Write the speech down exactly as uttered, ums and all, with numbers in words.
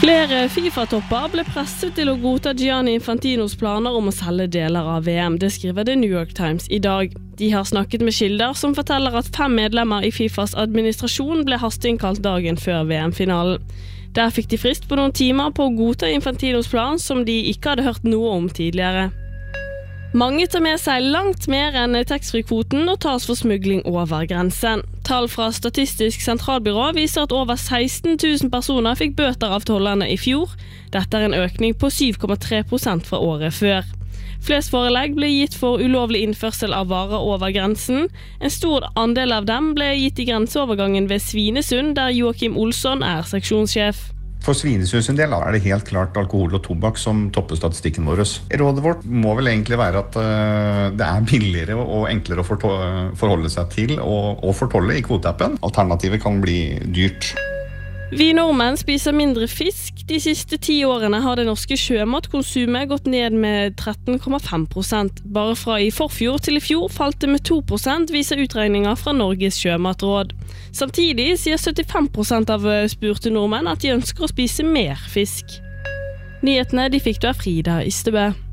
Flere FIFA-topper ble presset til å godta Gianni Infantinos planer om å selge deler av V M, det skriver The New York Times i dag. De har snakket med kilder som forteller at fem medlemmer i FIFAs administrasjon ble hasteinnkalt dagen før V M-finalen. Der fikk de frist på noen timer på å godta Infantinos plan som de ikke hadde hørt noe om tidligere. Mange tar med seg langt mer enn taxfree-kvoten og tas for smugling over grensen. Tall fra Statistisk sentralbyrå viser at over seksten tusen personer fikk bøter av tollerne i fjor. Dette er en økning på syv komma tre prosent fra året før. Flest forelegg ble gitt for ulovlig innførsel av varer over grensen. En stor andel av dem ble gitt i grenseovergangen ved Svinesund, der Joakim Olsson er seksjonssjef. For Svinesund sin del er det helt klart alkohol og tobakk som topper statistikken vår. Rådet vårt må vel egentlig være at uh, det er billigere og enklere å forholde seg til og, og fortolle i kvoteappen. Alternativet kan bli dyrt. Vi nordmenn spiser mindre fisk. De siste ti årene har det norske sjømatkonsumet gått ned med tretten komma fem prosent. Bare fra i forfjor til i fjor falt det med to prosent, viser utregninger fra Norges sjømatråd. Samtidig sier syttifem prosent av spurte nordmenn at de ønsker å spise mer fisk. Nyhetene de fikk du av Frida Ystebø.